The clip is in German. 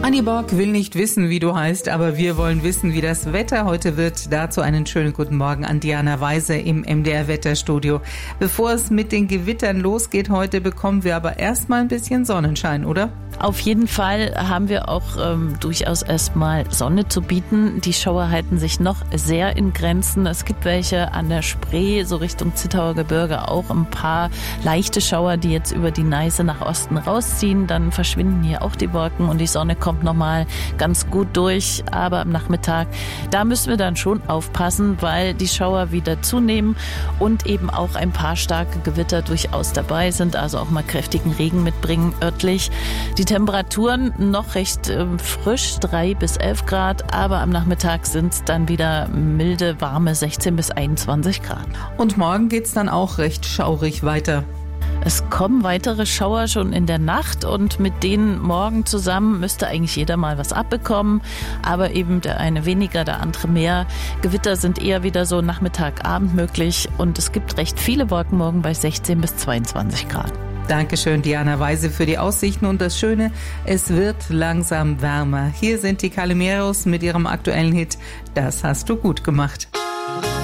Annie Borg will nicht wissen, wie du heißt, aber wir wollen wissen, wie das Wetter heute wird. Dazu einen schönen guten Morgen an Diana Weise im MDR-Wetterstudio. Bevor es mit den Gewittern losgeht heute, bekommen wir aber erstmal ein bisschen Sonnenschein, oder? Auf jeden Fall haben wir auch durchaus erstmal Sonne zu bieten. Die Schauer halten sich noch sehr in Grenzen. Es gibt welche an der Spree, so Richtung Zittauer Gebirge, auch ein paar leichte Schauer, die jetzt über die Neiße nach Osten rausziehen. Dann verschwinden hier auch die Wolken und die Sonne kommt nochmal ganz gut durch. Aber am Nachmittag, da müssen wir dann schon aufpassen, weil die Schauer wieder zunehmen und eben auch ein paar starke Gewitter durchaus dabei sind, also auch mal kräftigen Regen mitbringen örtlich. Die Temperaturen noch recht frisch, 3 bis 11 Grad, aber am Nachmittag sind es dann wieder milde, warme 16 bis 21 Grad. Und morgen geht's dann auch recht schaurig weiter. Es kommen weitere Schauer schon in der Nacht und mit denen morgen zusammen müsste eigentlich jeder mal was abbekommen, aber eben der eine weniger, der andere mehr. Gewitter sind eher wieder so Nachmittag, Abend möglich und es gibt recht viele Wolken morgen bei 16 bis 22 Grad. Dankeschön, Diana Weise, für die Aussichten und das Schöne, es wird langsam wärmer. Hier sind die Calimeros mit ihrem aktuellen Hit, Das hast du gut gemacht.